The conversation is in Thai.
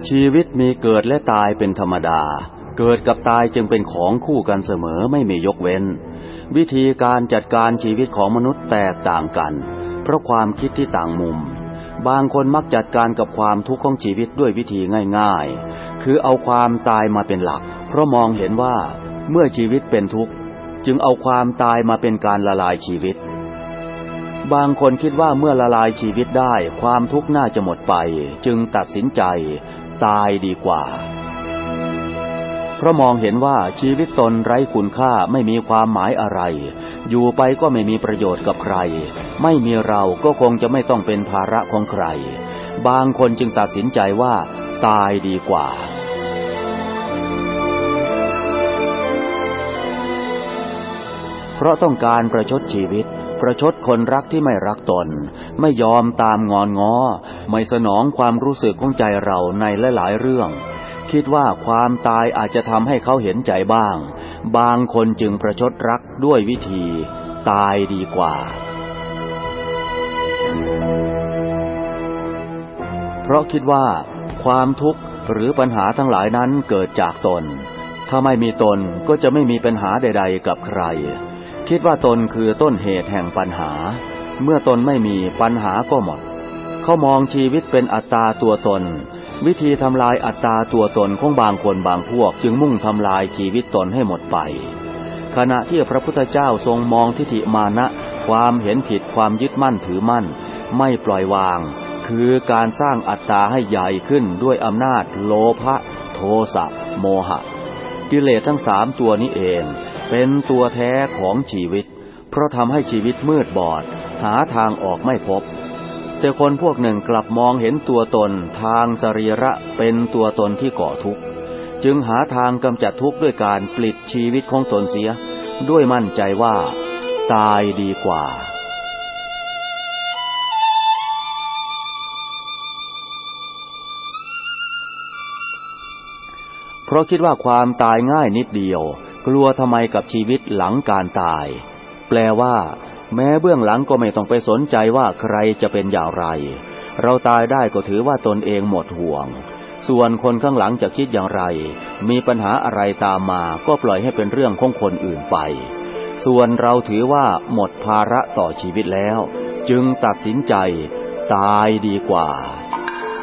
ชีวิตมีเกิดและตายเป็นธรรมดาเกิดกับตายจึงเป็นของคู่กันเสมอไม่มียกเว้นวิธีการจัดการชีวิตของมนุษย์แตกต่างกันเพราะความคิดที่ต่างมุมบางคนมักจัดการกับความทุกข์ของชีวิตด้วยวิธีง่ายๆคือเอาความตายมาเป็นหลักเพราะมองเห็นว่าเมื่อชีวิตเป็นทุกข์จึงเอาความตายมาเป็นการละลายชีวิตบางคนคิดว่าเมื่อละลายชีวิตได้ความทุกข์น่าจะหมดไปจึงตัดสินใจตายดีกว่าเพราะมองเห็นว่าชีวิตตนไร้คุณค่าไม่มีความหมายอะไรอยู่ไปก็ไม่มีประโยชน์กับใครไม่มีเราก็คงจะไม่ต้องเป็นภาระของใครบางคนจึงตัดสินใจว่าตายดีกว่าเพราะต้องการประชดชีวิตประชดคนรักที่ไม่รักตนไม่ยอมตามงอนง้อไม่สนองความรู้สึกของใจเราในหลายๆเรื่องคิดว่าความตายอาจจะทำให้เขาเห็นใจบ้างบางคนจึงประชดรักด้วยวิธีตายดีกว่าเพราะคิดว่าความทุกข์หรือปัญหาทั้งหลายนั้นเกิดจากตนถ้าไม่มีตนก็จะไม่มีปัญหาใดๆกับใครคิดว่าตนคือต้นเหตุแห่งปัญหาเมื่อตนไม่มีปัญหาก็หมดเขามองชีวิตเป็นอัตตาตัวตนวิธีทำลายอัตตาตัวตนของบางคนบางพวกจึงมุ่งทำลายชีวิตตนให้หมดไปขณะที่พระพุทธเจ้าทรงมองทิฏฐิมานะความเห็นผิดความยึดมั่นถือมั่นไม่ปล่อยวางคือการสร้างอัตตาให้ใหญ่ขึ้นด้วยอำนาจโลภะโทสะโมหะกิเลสทั้ง3ตัวนี้เองเป็นตัวแท้ของชีวิตเพราะทำให้ชีวิตมืดบอดหาทางออกไม่พบแต่คนพวกหนึ่งกลับมองเห็นตัวตนทางสรีระเป็นตัวตนที่ก่อทุกข์จึงหาทางกำจัดทุกข์ด้วยการปลิดชีวิตของตนเสียด้วยมั่นใจว่าตายดีกว่าเพราะคิดว่าความตายง่ายนิดเดียวกลัวทำไมกับชีวิตหลังการตายแปลว่าแม้เบื้องหลังก็ไม่ต้องไปสนใจว่าใครจะเป็นอย่างไรเราตายได้ก็ถือว่าตนเองหมดห่วงส่วนคนข้างหลังจะคิดอย่างไรมีปัญหาอะไรตามมาก็ปล่อยให้เป็นเรื่องของคนอื่นไปส่วนเราถือว่าหมดภาระต่อชีวิตแล้วจึงตัดสินใจตายดีกว่า